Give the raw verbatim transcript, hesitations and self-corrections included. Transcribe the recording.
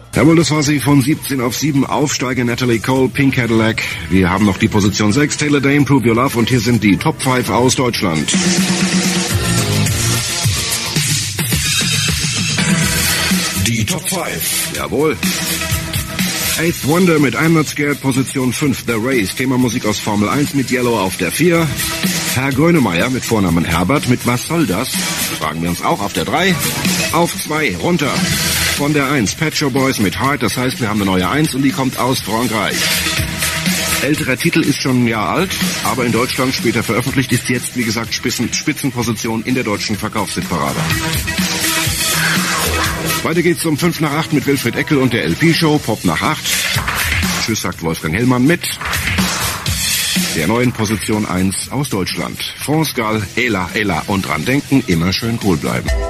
Jawohl, das war sie von siebzehn auf sieben. Aufsteiger Natalie Cole, Pink Cadillac. Wir haben noch die Position sechs, Taylor Dane, Prove Your Love. Und hier sind die Top fünf aus Deutschland. Die Top fünf. Jawohl. Eighth Wonder mit I'm Not Scared, Position fünf. The Race, Thema Musik aus Formel eins mit Yellow auf der vier. Herr Grönemeyer mit Vornamen Herbert mit Was soll das? Fragen wir uns auch auf der drei. Auf zwei, runter. Von der eins, Pet Shop Boys mit Heart, das heißt, wir haben eine neue eins und die kommt aus Frankreich. Älterer Titel ist schon ein Jahr alt, aber in Deutschland später veröffentlicht, ist jetzt, wie gesagt, Spitzen, Spitzenposition in der deutschen Verkaufshitparade. Weiter geht's um fünf nach acht mit Wilfried Eckel und der L P-Show, Pop nach acht. Tschüss, sagt Wolfgang Hellmann mit der neuen Position eins aus Deutschland. France Gall, Ela, Ela und dran denken, immer schön cool bleiben.